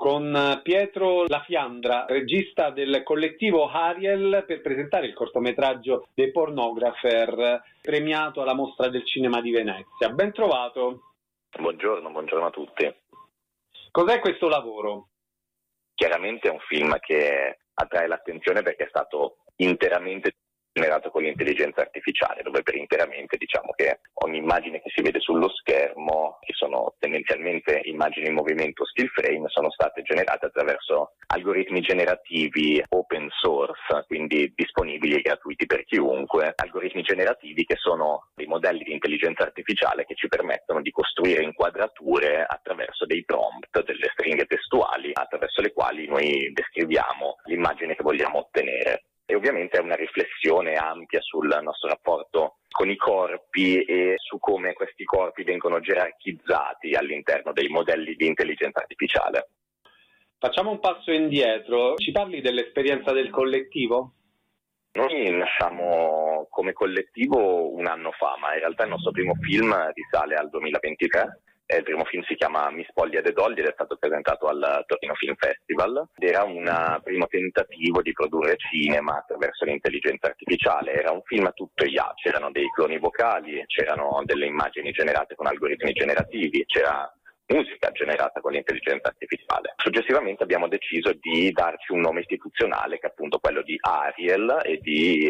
con Pietro La Fiandra, regista del collettivo Ariel, per presentare il cortometraggio The Pornographer, premiato alla Mostra del Cinema di Venezia. Ben trovato. Buongiorno a tutti. Cos'è questo lavoro? Chiaramente è un film che attrae l'attenzione perché è stato interamente generato con l'intelligenza artificiale, dove per interamente diciamo che ogni immagine che si vede sullo schermo, che sono tendenzialmente immagini in movimento still frame, sono state generate attraverso algoritmi generativi open source, quindi disponibili e gratuiti per chiunque, algoritmi generativi che sono dei modelli di intelligenza artificiale che ci permettono di costruire inquadrature attraverso dei prompt, delle stringhe testuali, attraverso le quali noi descriviamo l'immagine che vogliamo ottenere. E ovviamente è una riflessione ampia sul nostro rapporto con i corpi e su come questi corpi vengono gerarchizzati all'interno dei modelli di intelligenza artificiale. Facciamo un passo indietro. Ci parli dell'esperienza del collettivo? Noi nasciamo come collettivo un anno fa, ma in realtà il nostro primo film risale al 2023. Il primo film si chiama Mi spoglia de Dolly ed è stato presentato al Torino Film Festival. Era un primo tentativo di produrre cinema attraverso l'intelligenza artificiale. Era un film a tutto IA, c'erano dei cloni vocali, c'erano delle immagini generate con algoritmi generativi, c'era musica generata con l'intelligenza artificiale. Successivamente abbiamo deciso di darci un nome istituzionale che è appunto quello di Ariel e di